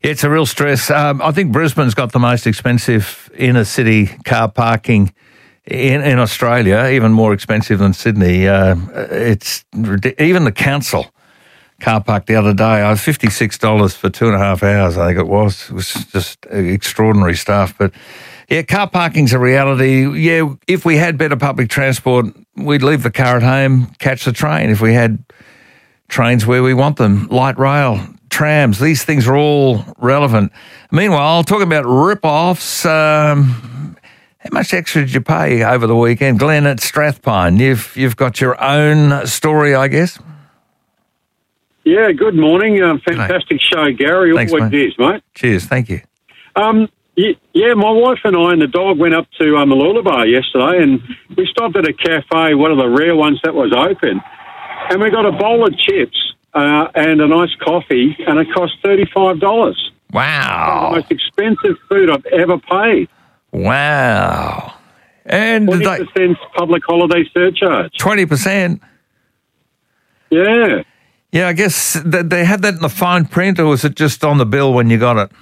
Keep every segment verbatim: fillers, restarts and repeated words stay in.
It's a real stress. Um, I think Brisbane's got the most expensive inner city car parking in, in Australia, even more expensive than Sydney. Uh, it's even the council car park the other day, I was fifty-six dollars for two and a half hours, I think it was. It was just extraordinary stuff. But yeah, car parking's a reality. Yeah, if we had better public transport, we'd leave the car at home, catch the train. If we had trains where we want them, light rail, trams, these things are all relevant. Meanwhile, I'll talk about rip-offs. Um, how much extra did you pay over the weekend? Glenn at Strathpine, you've, you've got your own story, I guess. Yeah, good morning. Um, fantastic show, Gary. Thanks, Always mate. is, mate. Cheers, thank you. Um, yeah, my wife and I and the dog went up to um, Mooloolaba yesterday, and we stopped at a cafe, one of the rare ones that was open, and we got a bowl of chips uh, and a nice coffee, and it cost thirty-five dollars. Wow. The most expensive food I've ever paid. Wow. And twenty percent they, public holiday surcharge. twenty percent? Yeah. Yeah, I guess they had that in the fine print, or was it just on the bill when you got it?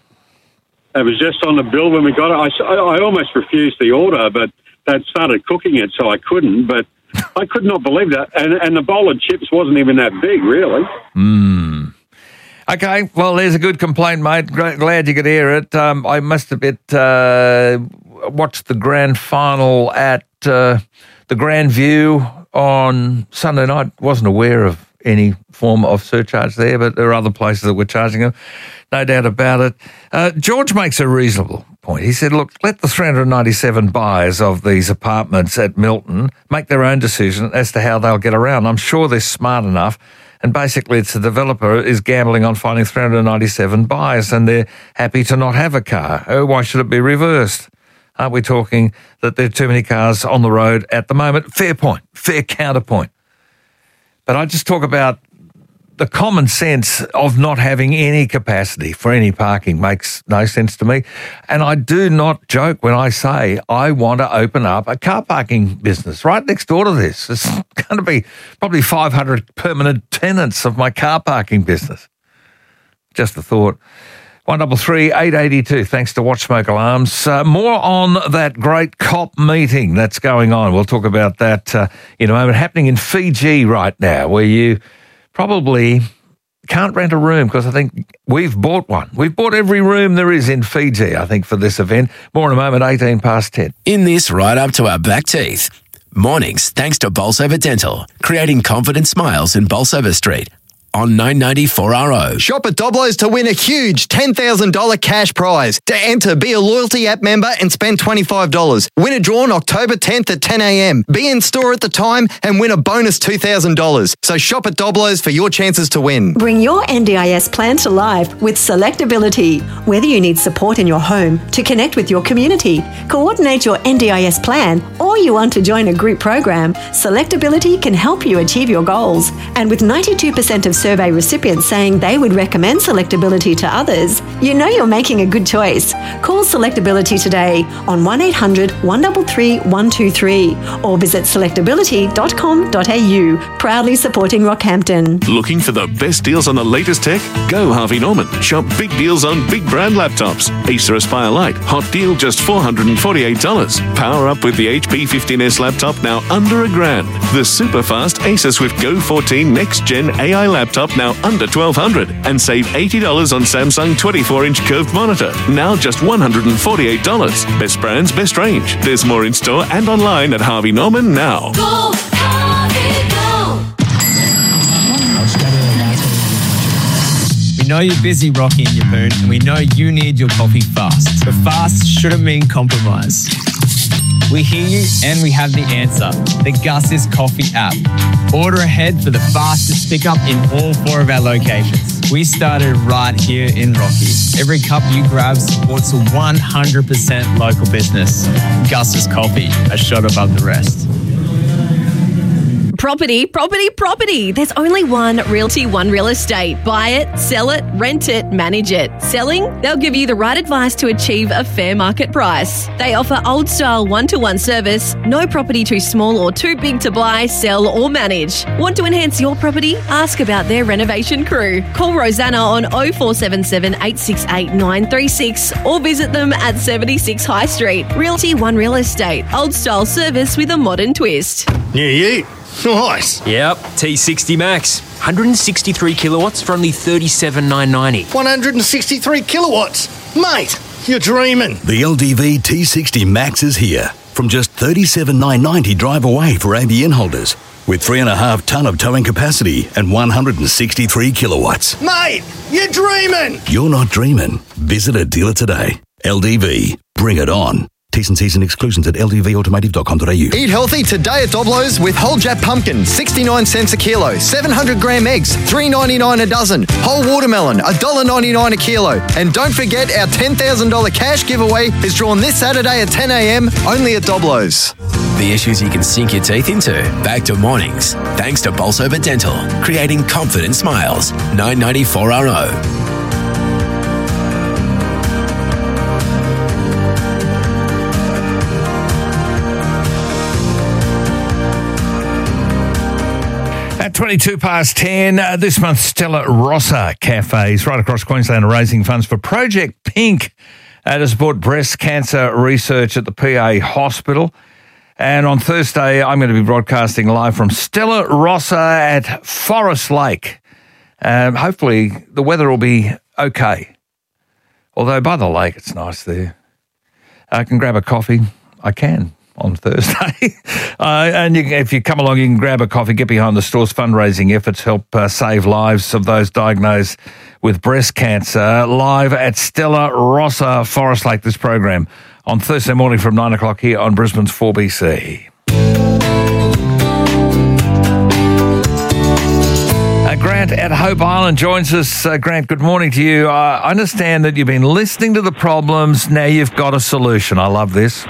It was just on the bill when we got it. I, I almost refused the order, but they'd started cooking it, so I couldn't. But I could not believe that. And, and the bowl of chips wasn't even that big, really. Hmm. Okay, well, there's a good complaint, mate. Glad you could hear it. Um, I must admit, uh, watched the grand final at uh, the Grand View on Sunday night. Wasn't aware of any form of surcharge there, but there are other places that were charging them, no doubt about it. Uh, George makes a reasonable point. He said, look, let the three hundred ninety-seven buyers of these apartments at Milton make their own decision as to how they'll get around. I'm sure they're smart enough, and basically it's the developer is gambling on finding three hundred ninety-seven buyers, and they're happy to not have a car. Oh, why should it be reversed? Aren't we talking that there are too many cars on the road at the moment? Fair point, fair counterpoint. But I just talk about the common sense of not having any capacity for any parking makes no sense to me. And I do not joke when I say I want to open up a car parking business right next door to this. It's going to be probably five hundred permanent tenants of my car parking business. Just a thought. one double three eight eight two, thanks to Watch Smoke Alarms. Uh, more on that great COP meeting that's going on. We'll talk about that uh, in a moment. Happening in Fiji right now, where you probably can't rent a room because I think we've bought one. We've bought every room there is in Fiji, I think, for this event. More in a moment, eighteen past ten. In this right up to our back teeth. Mornings, thanks to Bolsover Dental, creating confident smiles in Bolsover Street. On nine ninety four R O. Shop at Doblo's to win a huge ten thousand dollars cash prize. To enter, be a loyalty app member and spend twenty-five dollars. Winner drawn October tenth at ten a.m. Be in store at the time and win a bonus two thousand dollars. So shop at Doblo's for your chances to win. Bring your N D I S plan to life with Selectability. Whether you need support in your home, to connect with your community, coordinate your N D I S plan, or you want to join a group program, Selectability can help you achieve your goals. And with ninety-two percent of survey recipients saying they would recommend Selectability to others, you know you're making a good choice. Call Selectability today on one eight hundred one three three one two three or visit selectability dot com dot a u. Proudly supporting Rockhampton. Looking for the best deals on the latest tech? Go Harvey Norman. Shop big deals on big brand laptops. Acer Aspire Lite, hot deal just four hundred forty-eight dollars. Power up with the H P fifteen S laptop now under a grand. The super fast Acer Swift Go fourteen Next Gen A I laptop now under twelve hundred dollars, and save eighty dollars on Samsung twenty-four inch curved monitor, now just one hundred forty-eight dollars. Best brands, best range. There's more in store and online at Harvey Norman now. Go, Harvey, go. We know you're busy, Rocky and Yapoon, and we know you need your coffee fast. But fast shouldn't mean compromise. We hear you and we have the answer. The Gus's Coffee app. Order ahead for the fastest pickup in all four of our locations. We started right here in Rocky. Every cup you grab supports a one hundred percent local business. Gus's Coffee, a shot above the rest. Property, property, property. There's only one Realty One Real Estate. Buy it, sell it, rent it, manage it. Selling? They'll give you the right advice to achieve a fair market price. They offer old-style one-to-one service, no property too small or too big to buy, sell or manage. Want to enhance your property? Ask about their renovation crew. Call Rosanna on oh four seven seven, eight six eight, nine three six or visit them at seventy-six High Street. Realty One Real Estate. Old-style service with a modern twist. Yeah, you. Nice. Yep, T sixty Max. one hundred sixty-three kilowatts for only thirty-seven thousand nine hundred ninety. one hundred sixty-three kilowatts. Mate, you're dreaming. The L D V T sixty Max is here. From just thirty-seven thousand nine hundred ninety drive away for A B N holders. With three and a half tonne of towing capacity and one hundred sixty-three kilowatts. Mate, you're dreaming. You're not dreaming. Visit a dealer today. L D V. Bring it on. T's and C's and exclusions at l d v automotive dot com dot a u. Eat healthy today at Doblo's with whole Jap pumpkin, sixty-nine cents a kilo. seven hundred gram eggs, three ninety-nine a dozen. Whole watermelon, one dollar ninety-nine a kilo. And don't forget our ten thousand dollars cash giveaway is drawn this Saturday at ten a.m. only at Doblo's. The issues you can sink your teeth into. Back to mornings. Thanks to Bolsover Dental. Creating confident smiles. nine ninety-four R O. At twenty-two past ten, uh, this month Stella Rossa Cafes right across Queensland are raising funds for Project Pink uh, to support breast cancer research at the P A Hospital. And on Thursday, I'm going to be broadcasting live from Stella Rossa at Forest Lake. Um, hopefully the weather will be okay. Although by the lake, it's nice there. I can grab a coffee. I can. On Thursday. uh, and you, if you come along, you can grab a coffee, get behind the store's fundraising efforts, help uh, save lives of those diagnosed with breast cancer. Live at Stella Rossa, Forest Lake, this program on Thursday morning from nine o'clock here on Brisbane's four B C. Uh, Grant at Hope Island joins us. Uh, Grant, good morning to you. Uh, I understand that you've been listening to the problems. Now you've got a solution. I love this.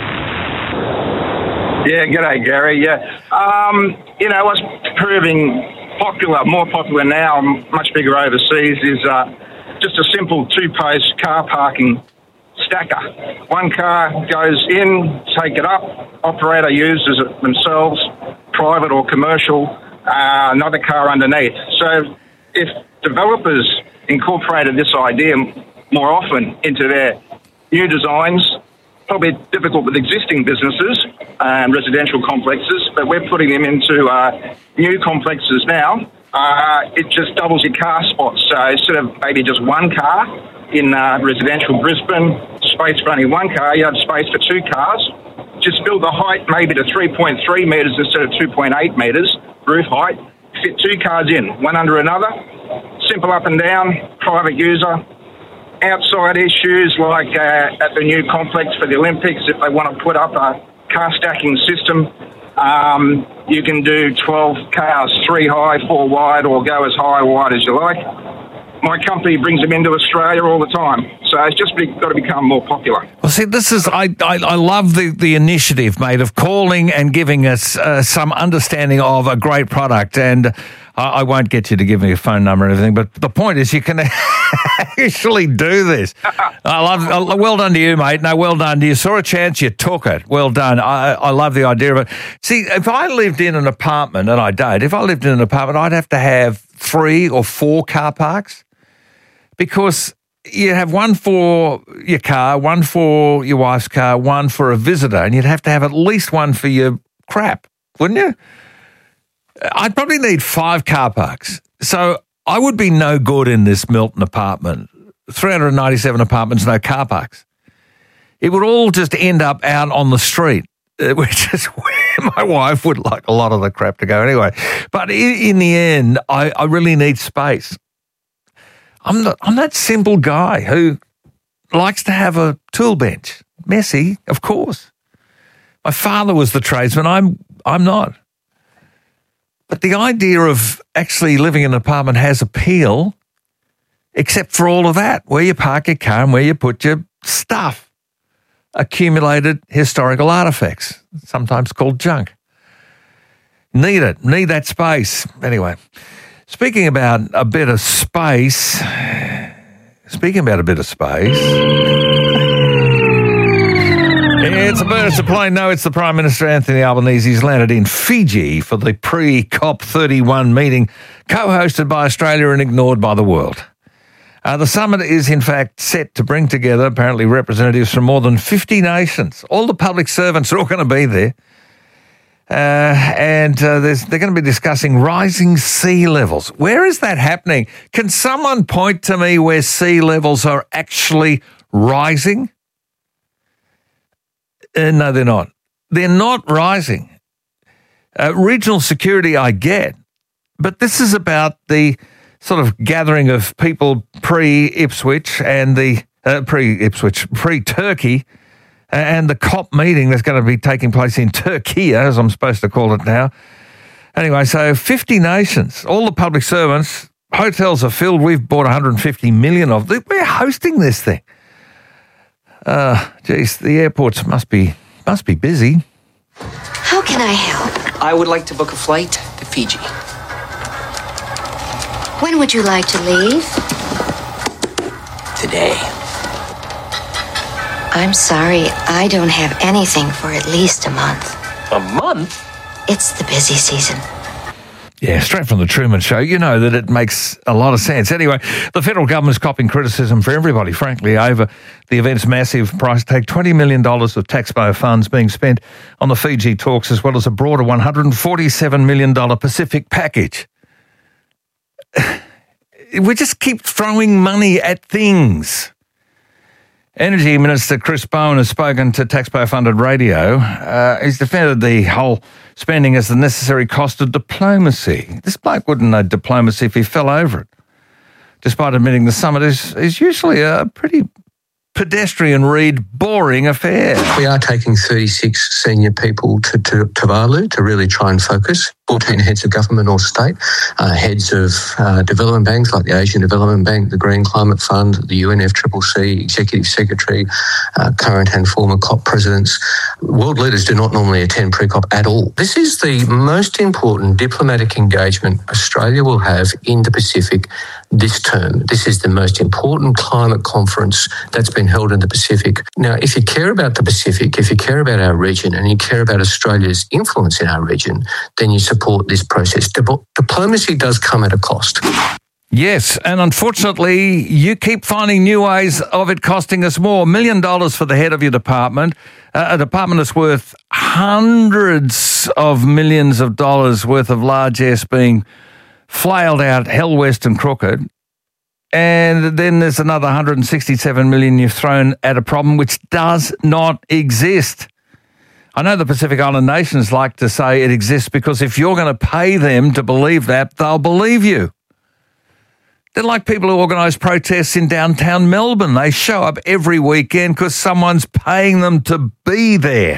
Yeah, g'day, Gary. Yeah, um, you know what's proving popular, more popular now, much bigger overseas, is uh, just a simple two-post car parking stacker. One car goes in, take it up. Operator uses it themselves, private or commercial. Uh, another car underneath. So, if developers incorporated this idea more often into their new designs. Probably difficult with existing businesses and residential complexes, but we're putting them into uh, new complexes now. Uh, it just doubles your car spots. So instead of maybe just one car in uh, residential Brisbane, space for only one car, you have space for two cars. Just build the height maybe to three point three metres instead of two point eight metres, roof height. Fit two cars in, one under another. Simple up and down, private user. Outside issues like uh, at the new complex for the Olympics, if they want to put up a car stacking system, um, you can do twelve cars, three high, four wide, or go as high or wide as you like. My company brings them into Australia all the time, so it's just be, got to become more popular. Well, see, this is, I, I, I love the, the initiative, mate, of calling and giving us uh, some understanding of a great product. And I, I won't get you to give me a phone number and everything, but the point is you can actually do this. I love, uh, well done to you, mate. No, well done. You saw a chance, you took it. Well done. I, I love the idea of it. See, if I lived in an apartment, and I don't, if I lived in an apartment, I'd have to have three or four car parks. Because you have one for your car, one for your wife's car, one for a visitor, and you'd have to have at least one for your crap, wouldn't you? I'd probably need five car parks. So I would be no good in this Milton apartment. three hundred ninety-seven apartments, no car parks. It would all just end up out on the street, which is where my wife would like a lot of the crap to go anyway. But in, in the end, I, I really need space. I'm not, I'm that simple guy who likes to have a tool bench. Messy, of course. My father was the tradesman. I'm I'm not. But the idea of actually living in an apartment has appeal, except for all of that, where you park your car and where you put your stuff. Accumulated historical artefacts, sometimes called junk. Need it. Need that space. Anyway, speaking about a bit of space, speaking about a bit of space, it's a bird, it's a plane. No, it's the Prime Minister, Anthony Albanese. He's landed in Fiji for the pre-COP thirty-one meeting, co-hosted by Australia and ignored by the world. Uh, the summit is, in fact, set to bring together, apparently, representatives from more than fifty nations. All the public servants are all going to be there. Uh, and uh, they're going to be discussing rising sea levels. Where is that happening? Can someone point to me where sea levels are actually rising? Uh, no, they're not. They're not rising. Uh, regional security, I get. But this is about the sort of gathering of people pre-Ipswich and the uh, pre-Ipswich, pre-Turkey, and the COP meeting that's going to be taking place in Turkey, as I'm supposed to call it now. Anyway, so fifty nations, all the public servants, hotels are filled. We've bought one hundred fifty million of them. We're hosting this thing. Uh, geez, the airports must be must be busy. How can I help? I would like to book a flight to Fiji. When would you like to leave? Today. I'm sorry, I don't have anything for at least a month. A month? It's the busy season. Yeah, straight from the Truman Show. You know that it makes a lot of sense. Anyway, the federal government's copping criticism for everybody, frankly, over the event's massive price tag, twenty million dollars of taxpayer funds being spent on the Fiji talks, as well as a broader one hundred forty-seven million dollars Pacific package. We just keep throwing money at things. Energy Minister Chris Bowen has spoken to taxpayer-funded radio. Uh, he's defended the whole spending as the necessary cost of diplomacy. This bloke wouldn't know diplomacy if he fell over it, despite admitting the summit is, is usually a pretty pedestrian read, boring affair. We are taking thirty-six senior people to, to Tuvalu to really try and focus. fourteen heads of government or state, uh, heads of uh, development banks like the Asian Development Bank, the Green Climate Fund, the U N F C C C, Executive Secretary, uh, current and former COP presidents. World leaders do not normally attend pre-COP at all. This is the most important diplomatic engagement Australia will have in the Pacific this term. This is the most important climate conference that's been held in the Pacific. Now, if you care about the Pacific, if you care about our region and you care about Australia's influence in our region, then you support this process. Dip- diplomacy does come at a cost. Yes, and unfortunately, you keep finding new ways of it costing us more. A million dollars for the head of your department, uh, a department that's worth hundreds of millions of dollars worth of largesse being flailed out hell west and crooked. And then there's another one hundred sixty-seven million you've thrown at a problem which does not exist. I know the Pacific Island nations like to say it exists because if you're going to pay them to believe that, they'll believe you. They're like people who organise protests in downtown Melbourne. They show up every weekend because someone's paying them to be there.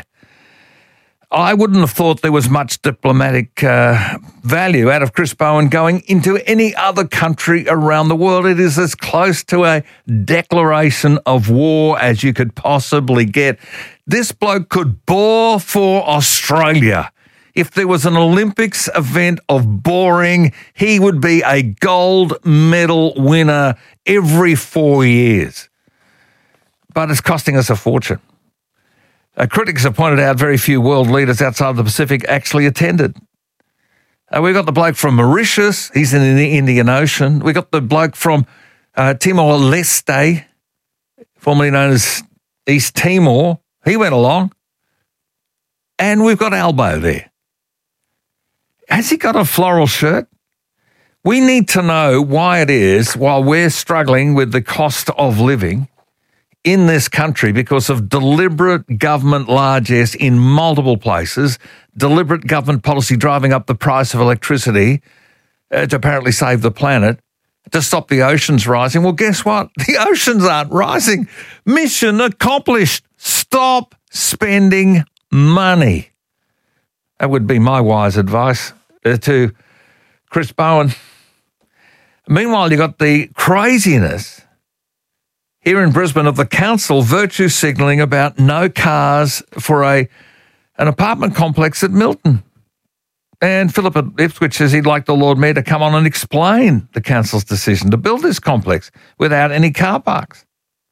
I wouldn't have thought there was much diplomatic uh, value out of Chris Bowen going into any other country around the world. It is as close to a declaration of war as you could possibly get. This bloke could bore for Australia. If there was an Olympics event of boring, he would be a gold medal winner every four years. But it's costing us a fortune. Uh, critics have pointed out very few world leaders outside the Pacific actually attended. Uh, we've got the bloke from Mauritius. He's in the Indian Ocean. We've got the bloke from uh, Timor-Leste, formerly known as East Timor. He went along. And we've got Albo there. Has he got a floral shirt? We need to know why it is, while we're struggling with the cost of living in this country because of deliberate government largesse in multiple places, deliberate government policy driving up the price of electricity uh, to apparently save the planet, to stop the oceans rising. Well, guess what? The oceans aren't rising. Mission accomplished. Stop spending money. That would be my wise advice uh, to Chris Bowen. Meanwhile, you got the craziness here in Brisbane of the council virtue signalling about no cars for a an apartment complex at Milton. And Philip at Ipswich says he'd like the Lord Mayor to come on and explain the council's decision to build this complex without any car parks.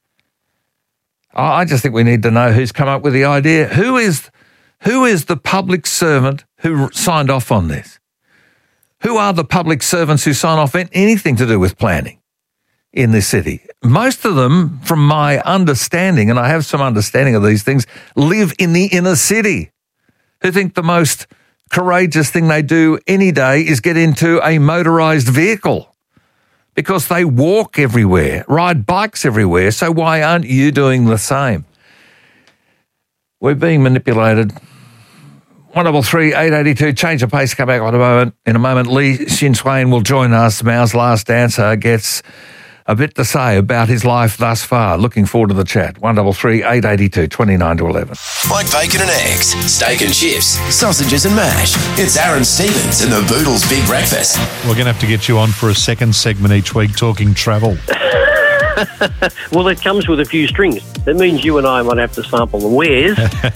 I just think we need to know who's come up with the idea. Who is, who is the public servant who signed off on this? Who are the public servants who sign off on anything to do with planning in this city? Most of them, from my understanding, and I have some understanding of these things, live in the inner city, who think the most courageous thing they do any day is get into a motorised vehicle because they walk everywhere, ride bikes everywhere. So why aren't you doing the same? We're being manipulated. one double three eight eighty two. Change of pace. Come back in a moment. In a moment, Lee Shin Swain will join us. Mao's Last Dancer gets a bit to say about his life thus far. Looking forward to the chat. one double three eight eighty two twenty-nine to eleven. Like bacon and eggs, steak and chips, sausages and mash. It's Aaron Stevens and the Boodles Big Breakfast. We're going to have to get you on for a second segment each week talking travel. Well, it comes with a few strings. That means you and I might have to sample the wares.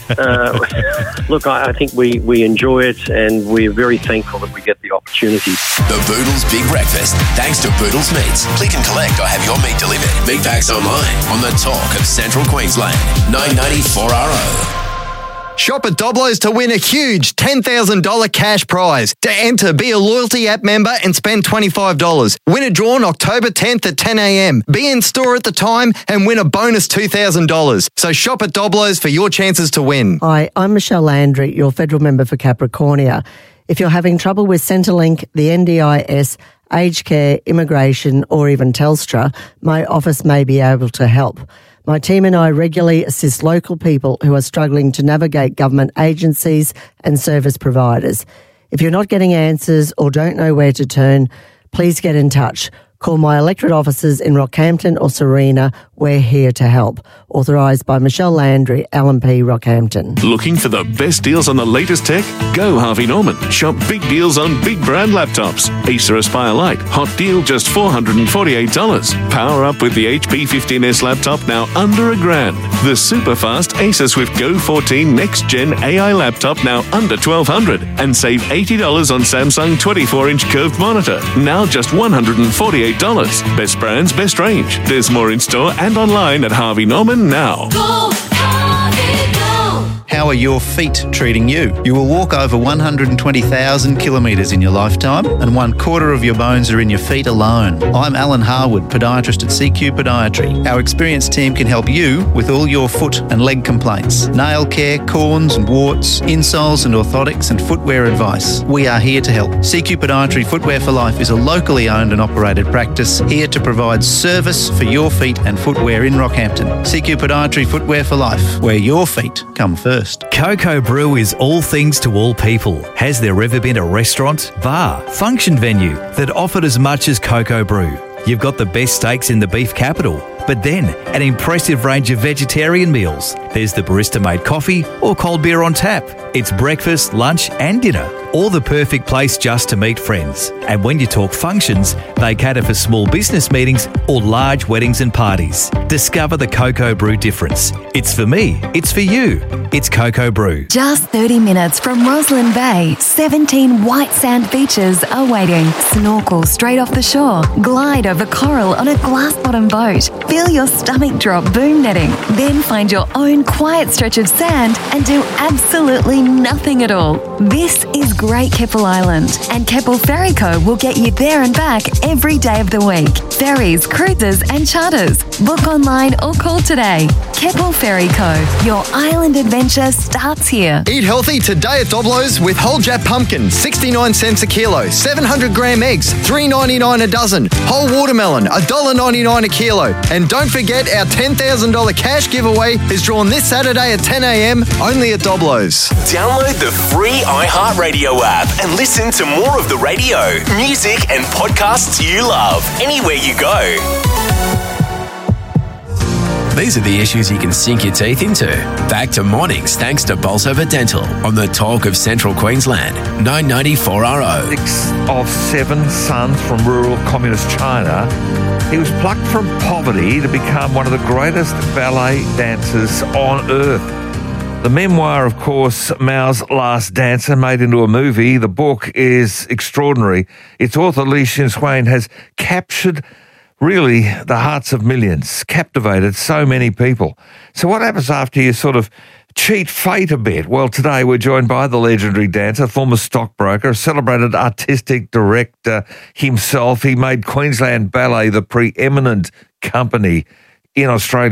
uh, look, I, I think we, we enjoy it and we're very thankful that we get the opportunity. The Boodles Big Breakfast, thanks to Boodles Meats. Click and collect or have your meat delivered. Meat packs online on the talk of Central Queensland. nine ninety-four R O. Shop at Doblo's to win a huge ten thousand dollars cash prize. To enter, be a loyalty app member and spend twenty-five dollars. Winner drawn October tenth at ten a.m. Be in store at the time and win a bonus two thousand dollars. So shop at Doblo's for your chances to win. Hi, I'm Michelle Landry, your federal member for Capricornia. If you're having trouble with Centrelink, the N D I S, aged care, immigration or even Telstra, my office may be able to help. My team and I regularly assist local people who are struggling to navigate government agencies and service providers. If you're not getting answers or don't know where to turn, please get in touch. Call my electorate offices in Rockhampton or Serena. We're here to help. Authorised by Michelle Landry, L M P Rockhampton. Looking for the best deals on the latest tech? Go Harvey Norman. Shop big deals on big brand laptops. Acer Aspire Lite. Hot deal just four hundred forty-eight dollars. Power up with the H P fifteen S laptop now under a grand. The super fast Acer Swift Go fourteen Next Gen A I laptop now under twelve hundred dollars. And save eighty dollars on Samsung twenty-four inch curved monitor. Now just one hundred forty-eight dollars. Best brands, best range. There's more in store and online at Harvey Norman now. Go, Harvey, go. How are your feet treating you? You will walk over one hundred twenty thousand kilometres in your lifetime, and one quarter of your bones are in your feet alone. I'm Alan Harwood, podiatrist at C Q Podiatry. Our experienced team can help you with all your foot and leg complaints, nail care, corns and warts, insoles and orthotics and footwear advice. We are here to help. C Q Podiatry Footwear for Life is a locally owned and operated practice here to provide service for your feet and footwear in Rockhampton. C Q Podiatry Footwear for Life, where your feet come first. Coco Brew is all things to all people. Has there ever been a restaurant, bar, function venue that offered as much as Coco Brew? You've got the best steaks in the beef capital, but then an impressive range of vegetarian meals. There's the barista-made coffee or cold beer on tap. It's breakfast, lunch and dinner, all the perfect place just to meet friends. And when you talk functions, they cater for small business meetings or large weddings and parties. Discover the Coco Brew difference. It's for me, it's for you. It's Coco Brew. Just thirty minutes from Roslyn Bay, seventeen white sand beaches are waiting. Snorkel straight off the shore. Glide over coral on a glass-bottom boat. Feel your stomach drop boom netting. Then find your own quiet stretch of sand and do absolutely nothing at all. This is Great Keppel Island, and Keppel Ferry Co will get you there and back every day of the week. Ferries, cruises and charters. Book online or call today. Keppel Ferry Co. Your island adventure starts here. Eat healthy today at Doblo's with whole Jap pumpkin, sixty-nine cents a kilo. seven hundred gram eggs, three ninety-nine a dozen. Whole watermelon, one dollar ninety-nine a kilo. And don't forget our ten thousand dollars cash giveaway is drawn this Saturday at ten a.m. only at Doblo's. Download the free iHeartRadio app and listen to more of the radio, music and podcasts you love anywhere you go. These are the issues you can sink your teeth into. Back to mornings thanks to Bolsover Dental on the talk of Central Queensland. nine ninety-four R O. Six of seven sons from rural communist China, he was plucked from poverty to become one of the greatest ballet dancers on earth. The memoir, of course, Mao's Last Dancer, made into a movie. The book is extraordinary. Its author, Li Shin-swain, has captured really the hearts of millions, captivated so many people. So what happens after you sort of cheat fate a bit? Well, today we're joined by the legendary dancer, former stockbroker, celebrated artistic director himself. He made Queensland Ballet the preeminent company in Australia.